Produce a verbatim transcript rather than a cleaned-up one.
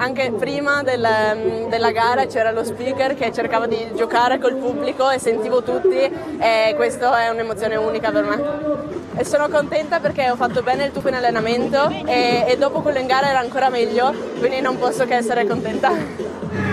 anche prima del, della gara c'era lo speaker che cercava di giocare col pubblico e sentivo tutti, e questo è un'emozione unica per me. E sono contenta perché ho fatto bene il tuffo in allenamento e, e dopo quello in gara era ancora meglio, quindi non posso che essere contenta.